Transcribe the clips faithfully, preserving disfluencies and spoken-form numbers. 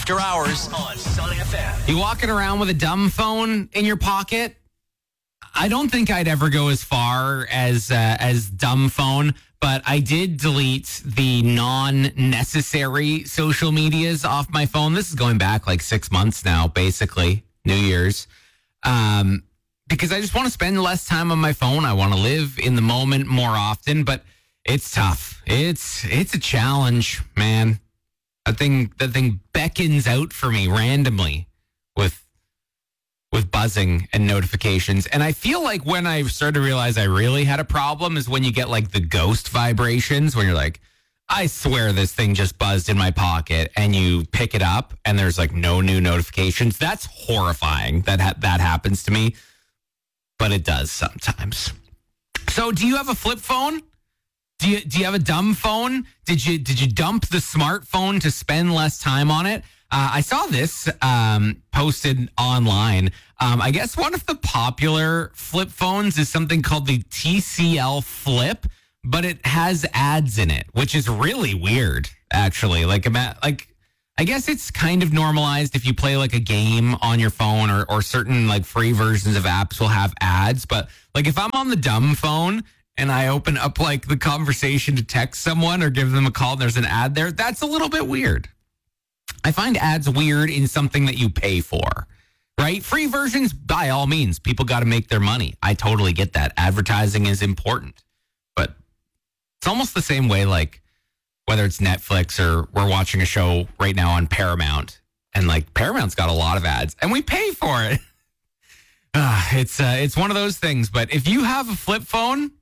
After hours on Sun F M. You walking around with a dumb phone in your pocket? I don't think I'd ever go as far as uh, as dumb phone, but I did delete the non-necessary social medias off my phone. This is going back like six months now, basically, New Year's. Um, because I just want to spend less time on my phone. I want to live in the moment more often, but it's tough. It's it's a challenge, man. That thing that thing beckons out for me randomly with with buzzing and notifications. And I feel like when I started to realize I really had a problem is when you get like the ghost vibrations, when you're like, I swear this thing just buzzed in my pocket, and you pick it up and there's like no new notifications. That's horrifying that ha- that happens to me, but it does sometimes. So do you have a flip phone? Do you, do you have a dumb phone? Did you did you dump the smartphone to spend less time on it? Uh, I saw this um, posted online. Um, I guess one of the popular flip phones is something called the T C L Flip, but it has ads in it, which is really weird, actually. Like, like I guess it's kind of normalized if you play like a game on your phone, or, or certain like free versions of apps will have ads. But like if I'm on the dumb phone and I open up like the conversation to text someone or give them a call and there's an ad there, that's a little bit weird. I find ads weird in something that you pay for, right? Free versions, by all means, people got to make their money. I totally get that. Advertising is important, but it's almost the same way, like whether it's Netflix or we're watching a show right now on Paramount, and like Paramount's got a lot of ads and we pay for it. uh, it's uh, it's one of those things. But if you have a flip phone,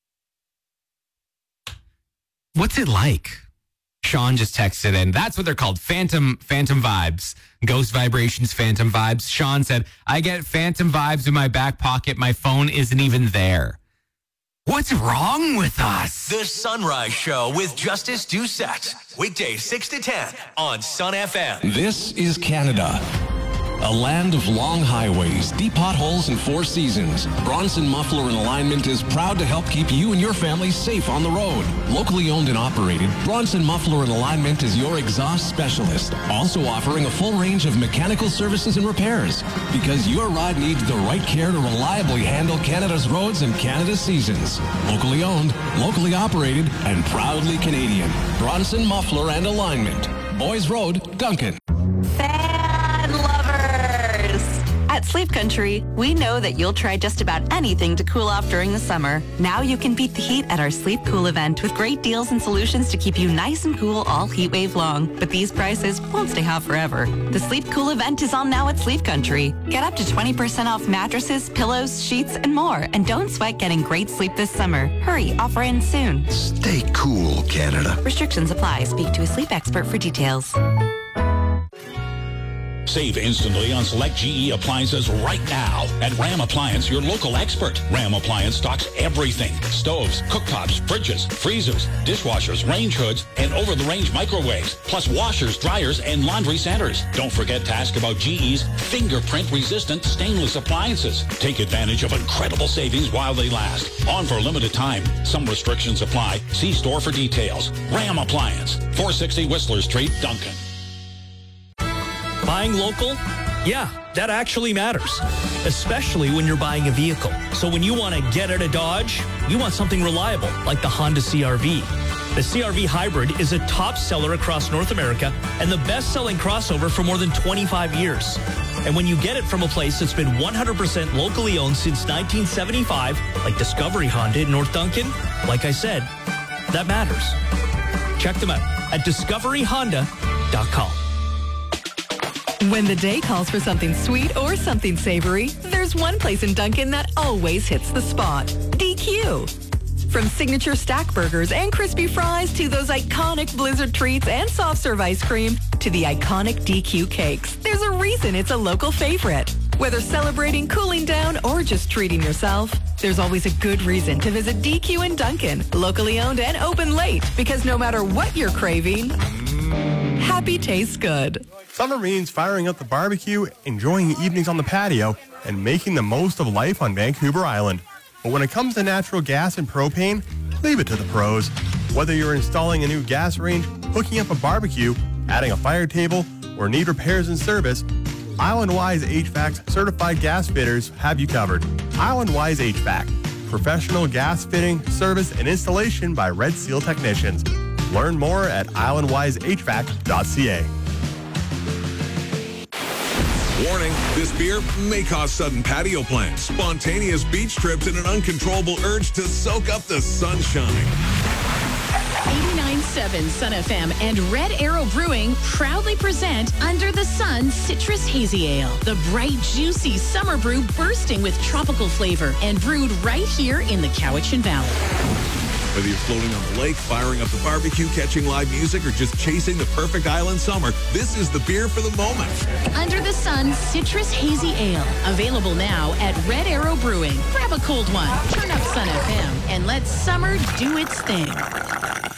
what's it like? Sean just texted in. That's what they're called. Phantom phantom vibes. Ghost vibrations, phantom vibes. Sean said, I get phantom vibes in my back pocket. My phone isn't even there. What's wrong with us? The Sunrise Show with Justice Doucette. Weekdays six to ten on Sun F M. This is Canada. A land of long highways, deep potholes, and four seasons. Bronson Muffler and Alignment is proud to help keep you and your family safe on the road. Locally owned and operated, Bronson Muffler and Alignment is your exhaust specialist, also offering a full range of mechanical services and repairs. Because your ride needs the right care to reliably handle Canada's roads and Canada's seasons. Locally owned, locally operated, and proudly Canadian. Bronson Muffler and Alignment. Boys Road, Duncan. Fan lovers! At Sleep Country, we know that you'll try just about anything to cool off during the summer. Now you can beat the heat at our Sleep Cool event with great deals and solutions to keep you nice and cool all heat wave long. But these prices won't stay hot forever. The Sleep Cool event is on now at Sleep Country. Get up to twenty percent off mattresses, pillows, sheets, and more. And don't sweat getting great sleep this summer. Hurry, offer ends soon. Stay cool, Canada. Restrictions apply. Speak to a sleep expert for details. Save instantly on select G E appliances right now at Ram Appliance, your local expert. Ram Appliance stocks everything. Stoves, cooktops, fridges, freezers, dishwashers, range hoods, and over-the-range microwaves, plus washers, dryers, and laundry centers. Don't forget to ask about G E's fingerprint-resistant stainless appliances. Take advantage of incredible savings while they last. On for a limited time. Some restrictions apply. See store for details. Ram Appliance, four sixty Whistler Street, Duncan. Buying local? Yeah, that actually matters, especially when you're buying a vehicle. So when you want to get out of Dodge, you want something reliable, like the Honda C R V. The C R V Hybrid is a top seller across North America and the best-selling crossover for more than twenty-five years. And when you get it from a place that's been one hundred percent locally owned since nineteen seventy-five, like Discovery Honda in North Duncan, like I said, that matters. Check them out at discovery honda dot com. When the day calls for something sweet or something savory, there's one place in Duncan that always hits the spot. D Q. From signature stack burgers and crispy fries to those iconic Blizzard treats and soft serve ice cream to the iconic D Q cakes, there's a reason it's a local favorite. Whether celebrating, cooling down, or just treating yourself, there's always a good reason to visit D Q in Duncan, locally owned and open late, because no matter what you're craving, happy tastes good. Summer means firing up the barbecue, enjoying evenings on the patio, and making the most of life on Vancouver Island. But when it comes to natural gas and propane, leave it to the pros. Whether you're installing a new gas range, hooking up a barbecue, adding a fire table, or need repairs and service, Island Wise H V A C certified gas fitters have you covered. Island Wise H V A C, professional gas fitting, service, and installation by Red Seal technicians. Learn more at island wise h v a c dot c a. Warning, this beer may cause sudden patio plans, spontaneous beach trips, and an uncontrollable urge to soak up the sunshine. eighty-nine point seven Sun F M and Red Arrow Brewing proudly present Under the Sun Citrus Hazy Ale. The bright, juicy summer brew bursting with tropical flavor and brewed right here in the Cowichan Valley. Whether you're floating on the lake, firing up the barbecue, catching live music, or just chasing the perfect island summer, this is the beer for the moment. Under the Sun Citrus Hazy Ale. Available now at Red Arrow Brewing. Grab a cold one, turn up Sun F M, and let summer do its thing.